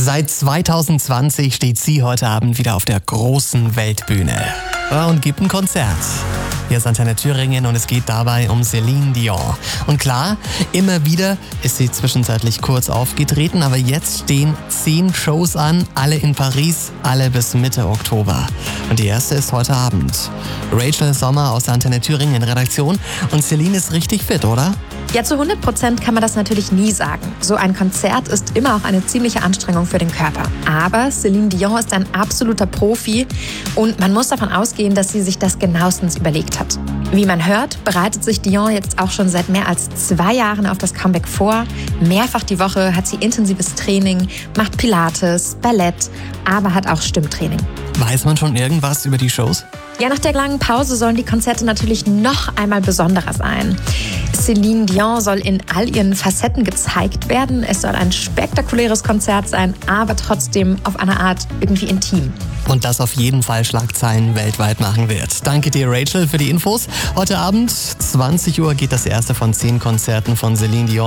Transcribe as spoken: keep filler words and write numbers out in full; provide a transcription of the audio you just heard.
Seit zweitausendzwanzig steht sie heute Abend wieder auf der großen Weltbühne und gibt ein Konzert. Hier ist Antenne Thüringen und es geht dabei um Céline Dion. Und klar, immer wieder ist sie zwischenzeitlich kurz aufgetreten, aber jetzt stehen zehn Shows an, alle in Paris, alle bis Mitte Oktober. Und die erste ist heute Abend. Rachel Sommer aus der Antenne Thüringen Redaktion. Und Céline ist richtig fit, oder? Ja, zu hundert Prozent kann man das natürlich nie sagen. So ein Konzert ist immer auch eine ziemliche Anstrengung für den Körper. Aber Céline Dion ist ein absoluter Profi und man muss davon ausgehen, dass sie sich das genauestens überlegt hat. Wie man hört, bereitet sich Dion jetzt auch schon seit mehr als zwei Jahren auf das Comeback vor. Mehrfach die Woche hat sie intensives Training, macht Pilates, Ballett, aber hat auch Stimmtraining. Weiß man schon irgendwas über die Shows? Ja, nach der langen Pause sollen die Konzerte natürlich noch einmal besonderer sein. Céline Dion soll in all ihren Facetten gezeigt werden. Es soll ein spektakuläres Konzert sein, aber trotzdem auf eine Art irgendwie intim. Und das auf jeden Fall Schlagzeilen weltweit machen wird. Danke dir, Rachel, für die Infos. Heute Abend, zwanzig Uhr, geht das erste von zehn Konzerten von Céline Dion.